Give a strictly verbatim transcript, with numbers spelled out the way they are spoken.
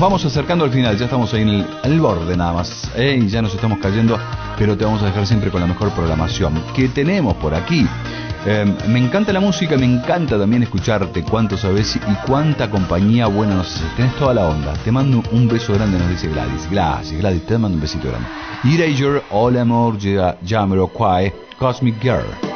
vamos acercando al final, ya estamos ahí en el, en el borde nada más, ¿eh? Y ya nos estamos cayendo, pero te vamos a dejar siempre con la mejor programación que tenemos por aquí. Eh, me encanta la música, me encanta también escucharte, cuánto sabes y cuánta compañía buena nos haces. Tenés toda la onda. Te mando un beso grande, nos dice Gladys. Gracias, Gladys, te mando un besito grande. Erasure, All Amor, Jamiroquai, Cosmic Girl.